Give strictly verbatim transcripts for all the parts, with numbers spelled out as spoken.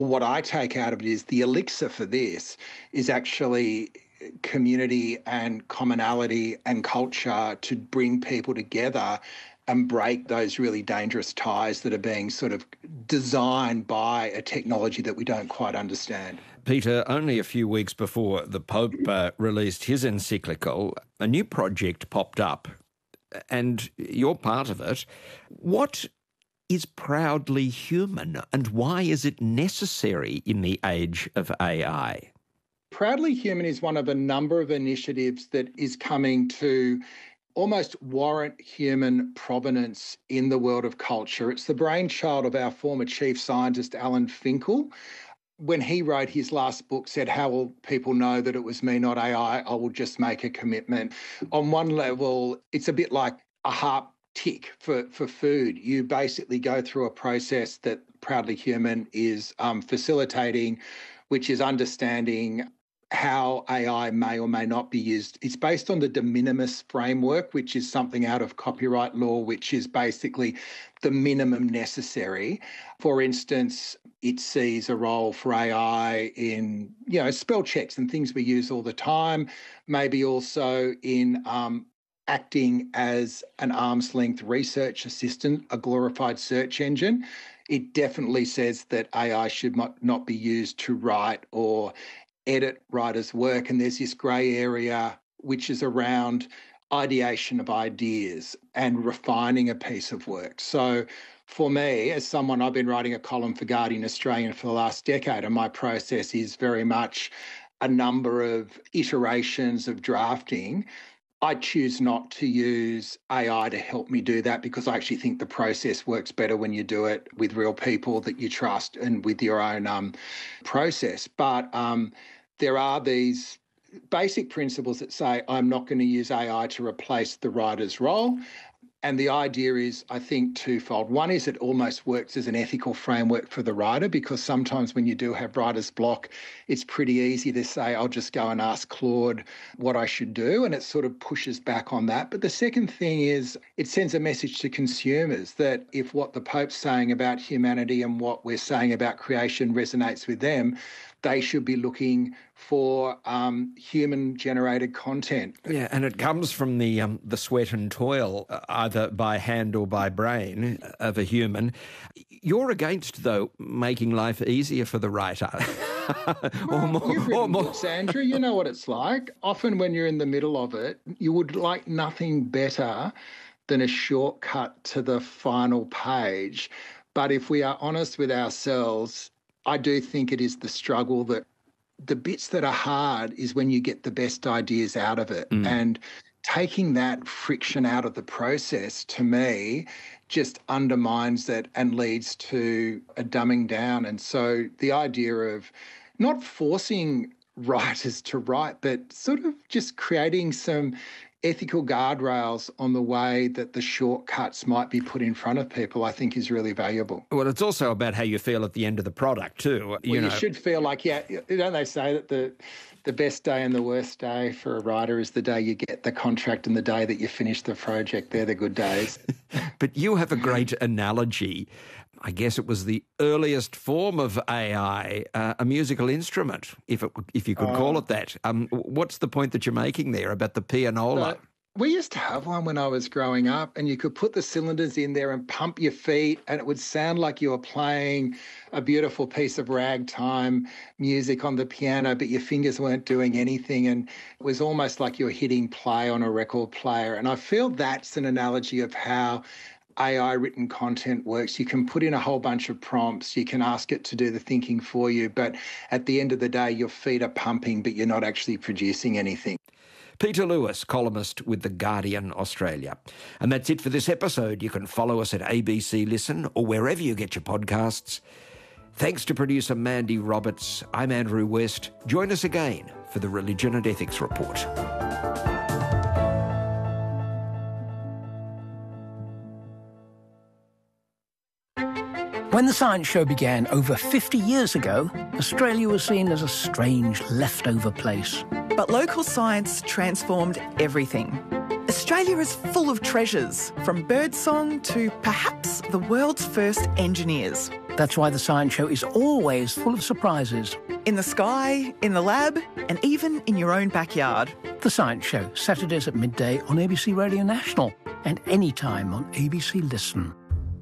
What I take out of it is the elixir for this is actually community and commonality and culture to bring people together and break those really dangerous ties that are being sort of designed by a technology that we don't quite understand. Peter, only a few weeks before the Pope uh, released his encyclical, a new project popped up, and you're part of it. What is Proudly Human, and why is it necessary in the age of A I? Proudly Human is one of a number of initiatives that is coming to almost warrant human provenance in the world of culture. It's the brainchild of our former chief scientist, Alan Finkel. When he wrote his last book, said, how will people know that it was me, not A I? I will just make a commitment. On one level, it's a bit like a harp tick for, for food. You basically go through a process that Proudly Human is um, facilitating, which is understanding how A I may or may not be used. It's based on the de minimis framework, which is something out of copyright law, which is basically the minimum necessary. For instance, it sees a role for A I in, you know, spell checks and things we use all the time, maybe also in um, acting as an arm's length research assistant, a glorified search engine. It definitely says that A I should not be used to write or edit writers' work, and there's this grey area which is around ideation of ideas and refining a piece of work. So for me, as someone, I've been writing a column for Guardian Australian for the last decade, and my process is very much a number of iterations of drafting. I choose not to use A I to help me do that because I actually think the process works better when you do it with real people that you trust and with your own um, process. But um, there are these basic principles that say I'm not going to use A I to replace the writer's role. And the idea is, I think, twofold. One is it almost works as an ethical framework for the writer, because sometimes when you do have writer's block, it's pretty easy to say, I'll just go and ask Claude what I should do, and it sort of pushes back on that. But the second thing is it sends a message to consumers that if what the Pope's saying about humanity and what we're saying about creation resonates with them, they should be looking for um, human-generated content. Yeah, and it comes from the um, the sweat and toil, uh, either by hand or by brain, of a human. You're against, though, making life easier for the writer. Well, or more, you've written or more. books, Andrew. You know what it's like. Often when you're in the middle of it, you would like nothing better than a shortcut to the final page. But if we are honest with ourselves, I do think it is the struggle that the bits that are hard is when you get the best ideas out of it. Mm. And taking that friction out of the process, to me, just undermines it and leads to a dumbing down. And so the idea of not forcing writers to write, but sort of just creating some ethical guardrails on the way that the shortcuts might be put in front of people, I think is really valuable. Well, it's also about how you feel at the end of the product too. You well, know. You should feel like, yeah, don't they say that the the best day and the worst day for a writer is the day you get the contract and the day that you finish the project. They're the good days. But you have a great analogy. I guess it was the earliest form of A I, uh, a musical instrument, if it, if you could uh, call it that. Um, what's the point that you're making there about the pianola? Uh, we used to have one when I was growing up, and you could put the cylinders in there and pump your feet, and it would sound like you were playing a beautiful piece of ragtime music on the piano, but your fingers weren't doing anything, and it was almost like you were hitting play on a record player. And I feel that's an analogy of how A I-written content works. You can put in a whole bunch of prompts, you can ask it to do the thinking for you, but at the end of the day, your feet are pumping, but you're not actually producing anything. Peter Lewis, columnist with The Guardian Australia. And that's it for this episode. You can follow us at A B C Listen or wherever you get your podcasts. Thanks to producer Mandy Roberts. I'm Andrew West. Join us again for the Religion and Ethics Report. When the Science Show began over fifty years ago, Australia was seen as a strange, leftover place. But local science transformed everything. Australia is full of treasures, from birdsong to perhaps the world's first engineers. That's why The Science Show is always full of surprises. In the sky, in the lab, and even in your own backyard. The Science Show, Saturdays at midday on A B C Radio National and anytime on A B C Listen.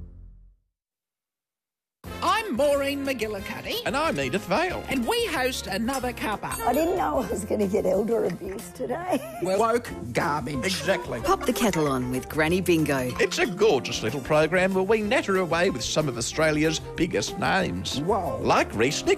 I'm Maureen McGillicuddy. And I'm Edith Vale. And we host Another Cuppa. I didn't know I was going to get elder abuse today. Woke garbage. Exactly. Pop the kettle on with Granny Bingo. It's a gorgeous little program where we natter away with some of Australia's biggest names. Whoa. Like Reece